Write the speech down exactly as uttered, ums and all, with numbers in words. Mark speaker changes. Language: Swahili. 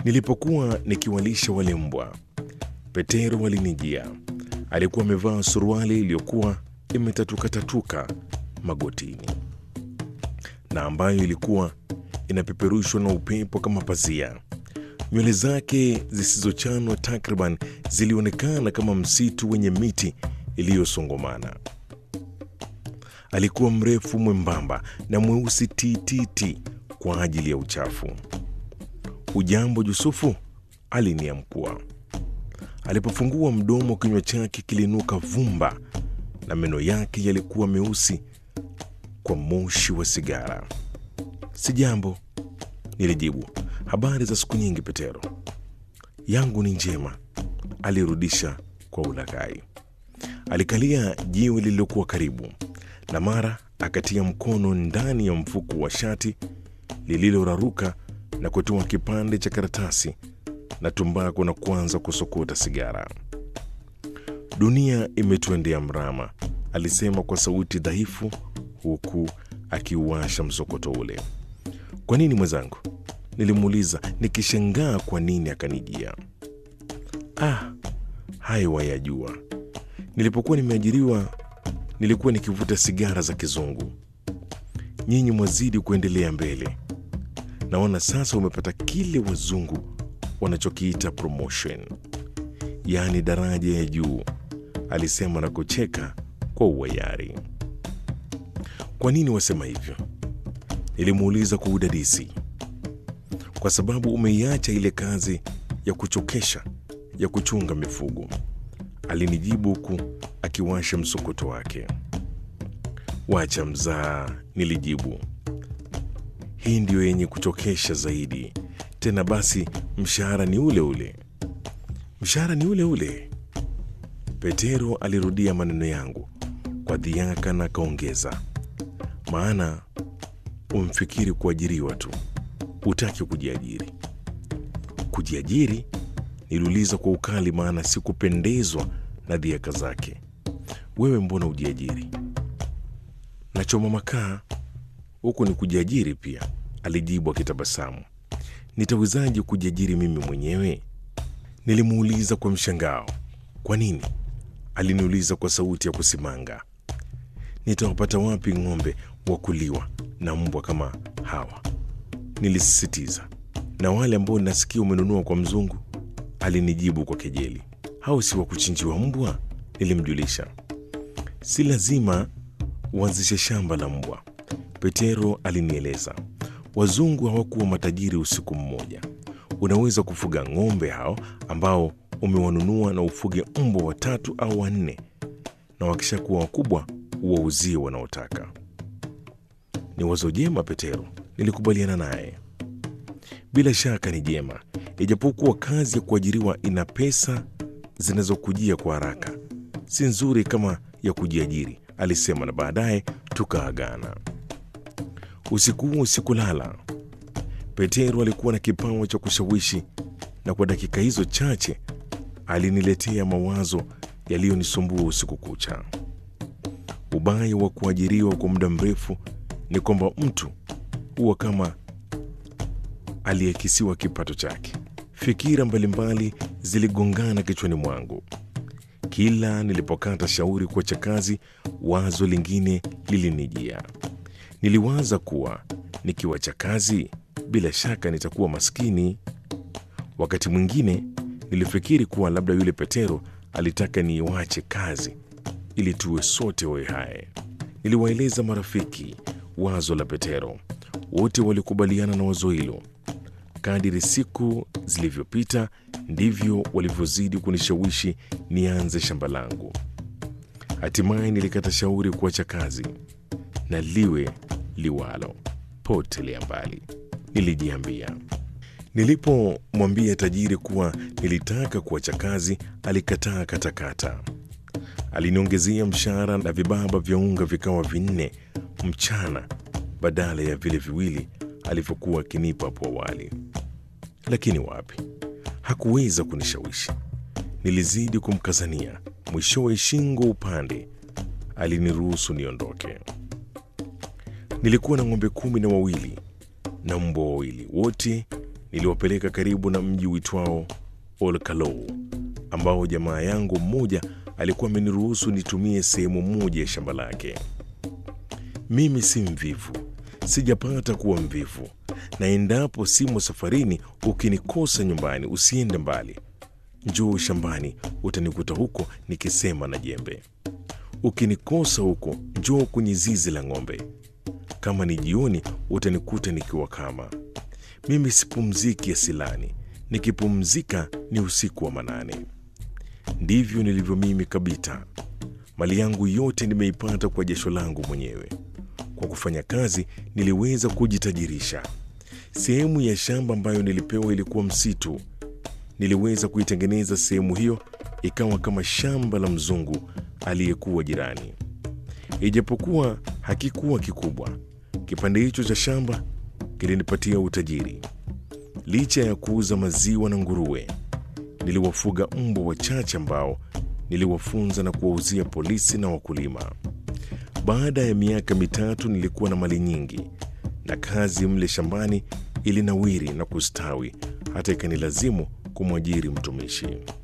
Speaker 1: Nilipokuwa nikiwalisha wale mbwa, Petero alinijia. Alikuwa amevaa suruali iliyokuwa imetatuka-tatuka magotini na ambayo ilikuwa inapeperushwa na upepo kama pazia. Nywele zake zisizochanwa takriban zilionekana kama msitu wenye miti iliyosongomana. Alikuwa mrefu, mwembamba na mweusi tititi kwa ajili ya uchafu. "Ujambo Yusufu?" aliniamkua. Alipofungua mdomo, kinywa chake kilinuka vumba na meno yake yalikuwa meusi kwa moshi wa sigara. "Sijambo," nilijibu. "Habari za siku nyingi Petero?" "Yangu ni njema," alirudisha kwa ulaghai. Alikalia jiwe lililokuwa karibu na mara akatia mkono ndani ya mfuko wa shati lililoraruka na kutoa kipande cha karatasi na tumbako na kuanza kusokota sigara. "Dunia imetuendea mrama," alisema kwa sauti dhaifu huku akiuasha msokoto ule. "Kwa nini mwenzangu?" nilimuuliza nikishangaa kwa nini akanijia. "Ah, hayo wayajua. Nilipokuwa nimeajiriwa nilikuwa nikivuta sigara za kizungu. Nyinyi mwazidi kuendelea mbele. Naona sasa umepata kile wazungu wanachokiita promotion, yaani daraja ya juu," alisema na kucheka kwa uwayari. "Kwa nini wasema hivyo?" nilimuuliza kwa udadisi. "Kwa sababu umeiacha ile kazi ya kuchokesha ya kuchunga mifugo," alinijibu huku akiwasha msokoto wake. "Wacha mzaa," nilijibu. "Hii ndiyo yenye kuchokesha zaidi. Tena basi mshahara ni ule ule." "Mshahara ni ule ule?" Petero alirudia maneno yangu kwa dhiaka na akaongeza, "Maana umfikiri kuajiriwa tu, hutaki kujiajiri." "Kujiajiri?" niliuliza kwa ukali, maana sikupendezwa na dhiaka zake. "Wewe mbona ujiajiri?" "Nachoma makaa, huku ni kujiajiri pia," alijibu akitabasamu. "Nitawezaje kujiajiri mimi mwenyewe?" Nilimuuliza kwa mshangao. "Kwa nini?" aliniuliza kwa sauti ya kusimanga. "Nitawapata wapi ng'ombe wa kuliwa na mbwa kama hawa?" nilisisitiza. "Na wale ambao nasikia umenunua kwa mzungu?" alinijibu kwa kejeli. "Hao si wa kuchinjiwa mbwa?" nilimjulisha. "Si lazima uanzishe shamba la mbwa," Petero alinieleza. "Wazungu hawakuwa matajiri usiku mmoja. Unaweza kufuga ng'ombe hao ambao umewanunua na ufuge mbwa watatu au wanne, na wakishakuwa wakubwa uwauzie wanaotaka." "Ni wazo jema Petero," nilikubaliana naye. "Bila shaka ni jema, ijapokuwa kazi ya kuajiriwa ina pesa zinazokujia kwa haraka, si nzuri kama ya kujiajiri," alisema na baadaye tukaagana. Usiku huo sikulala. Petero alikuwa na kipawa cha kushawishi na kwa dakika hizo chache aliniletea mawazo yaliyonisumbua usiku kucha. Ubaya wa kuajiriwa kwa muda mrefu ni kwamba mtu huwa kama aliyekisiwa kipato chake. Fikira mbalimbali ziligongana kichwani mwangu. Kila nilipokata shauri kuacha kazi, wazo lingine lilinijia. Niliwaza kuwa nikiwacha kazi bila shaka nitakuwa maskini. Wakati mwingine nilifikiri kuwa labda yule Petero alitaka niiwache kazi ili tuwe sote wawe hai. Niliwaeleza marafiki wazo la Petero. Wote walikubaliana na wazo hilo. Kadiri siku zilivyopita ndivyo walivyozidi kunishawishi nianze shamba langu. Hatimaye nilikata shauri kuacha kazi, na liwe liwalo, potelea mbali, nilijiambia. Nilipomwambia tajiri kuwa nilitaka kuacha kazi, alikataa katakata. Aliniongezea mshahara na vibaba vya unga vikawa vinne mchana badala ya vile viwili alivyokuwa akinipa hapo awali. Lakini wapi, hakuweza kunishawishi. Nilizidi kumkazania. Mwishowe shingo upande aliniruhusu niondoke. Nilikuwa na ng'ombe kumi na wawili na mbwa wawili, wote niliwapeleka karibu na mji uitwao Olkalou, ambao jamaa yangu mmoja alikuwa ameniruhusu nitumie sehemu moja ya shamba lake. Mimi si mvivu, sijapata kuwa mvivu, na endapo simo safarini, ukinikosa nyumbani usiende mbali. Njoo shambani, utanikuta huko nikisema na jembe. Ukinikosa huko, njoo kwenye zizi la ng'ombe. Kama ni jioni, utanikuta nikiwa kama. Mimi sipumziki asilani, nikipumzika ni usiku wa manane. Ndivyo nilivyo mimi Kabita. Mali yangu yote nimeipata kwa jasho langu mwenyewe. Kwa kufanya kazi niliweza kujitajirisha. Sehemu ya shamba ambayo nilipewa ilikuwa msitu. Niliweza kuitengeneza sehemu hiyo ikawa kama shamba la mzungu aliyekuwa jirani. Ijapokuwa hakikuwa kikubwa, kipande hicho cha shamba kilinipatia utajiri. Licha ya kuuza maziwa na nguruwe, niliwafuga mbwa wachache ambao niliwafunza na kuwauzia polisi na wakulima. Baada ya miaka mitatu nilikuwa na mali nyingi, na kazi mle shambani ilinawiri na kustawi hata ikanilazimu kumwajiri mtumishi.